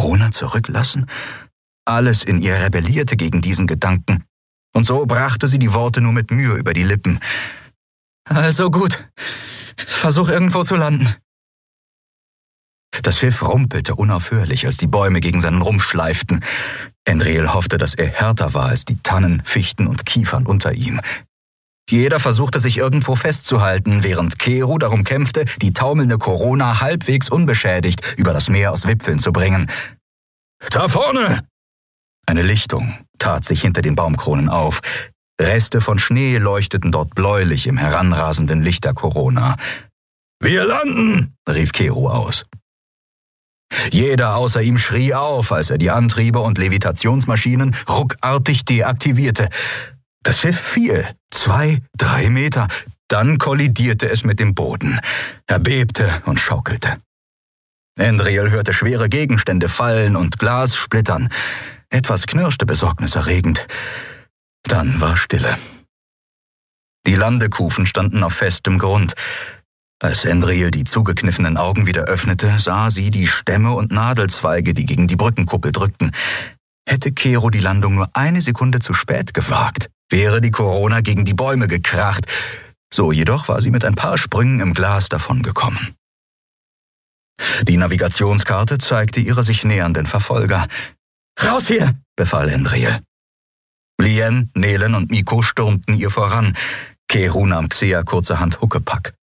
Corona zurücklassen? Alles in ihr rebellierte gegen diesen Gedanken. Und so brachte sie die Worte nur mit Mühe über die Lippen. »Also gut, versuch irgendwo zu landen.« Das Schiff rumpelte unaufhörlich, als die Bäume gegen seinen Rumpf schleiften. Andriel hoffte, dass er härter war als die Tannen, Fichten und Kiefern unter ihm. Jeder versuchte, sich irgendwo festzuhalten, während Kero darum kämpfte, die taumelnde Corona halbwegs unbeschädigt über das Meer aus Wipfeln zu bringen. »Da vorne!« Eine Lichtung tat sich hinter den Baumkronen auf. Reste von Schnee leuchteten dort bläulich im heranrasenden Licht der Corona. »Wir landen!« rief Kero aus. Jeder außer ihm schrie auf, als er die Antriebe und Levitationsmaschinen ruckartig deaktivierte. Das Schiff fiel 2, 3 Meter, dann kollidierte es mit dem Boden. Er bebte und schaukelte. Andriel hörte schwere Gegenstände fallen und Glas splittern. Etwas knirschte besorgniserregend. Dann war Stille. Die Landekufen standen auf festem Grund. Als Andriel die zugekniffenen Augen wieder öffnete, sah sie die Stämme und Nadelzweige, die gegen die Brückenkuppel drückten. Hätte Kero die Landung nur eine Sekunde zu spät gewagt, wäre die Corona gegen die Bäume gekracht. So jedoch war sie mit ein paar Sprüngen im Glas davongekommen. Die Navigationskarte zeigte ihre sich nähernden Verfolger. »Raus hier!« befahl Andriel. Lien, Nelen und Miko stürmten ihr voran. Kero nahm Xea kurzerhand Huckepack.